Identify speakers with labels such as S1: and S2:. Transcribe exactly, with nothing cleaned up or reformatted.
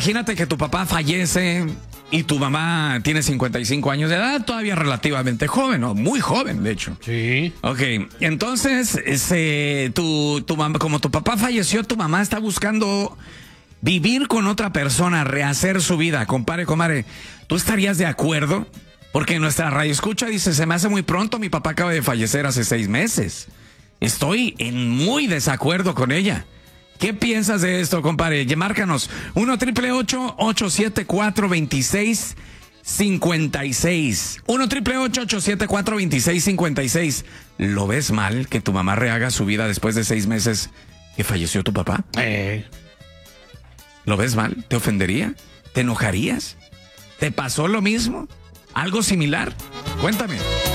S1: imagínate que tu papá fallece y tu mamá tiene cincuenta y cinco años de edad, todavía relativamente joven, ¿no? Muy joven, de hecho.
S2: Sí.
S1: Ok, entonces, ese, tu, tu mamá, como tu papá falleció, tu mamá está buscando vivir con otra persona, rehacer su vida. Compadre, comadre, ¿tú estarías de acuerdo? Porque nuestra radio escucha dice, se me hace muy pronto, mi papá acaba de fallecer hace seis meses. Estoy en muy desacuerdo con ella. ¿Qué piensas de esto, compadre? Márcanos uno triple ocho, ocho siete cuatro, dos seis cinco seis. uno triple ocho, ocho siete cuatro, dos seis cinco seis. ¿Lo ves mal que tu mamá rehaga su vida después de seis meses que falleció tu papá?
S2: Eh.
S1: ¿Lo ves mal? ¿Te ofendería? ¿Te enojarías? ¿Te pasó lo mismo? ¿Algo similar? Cuéntame.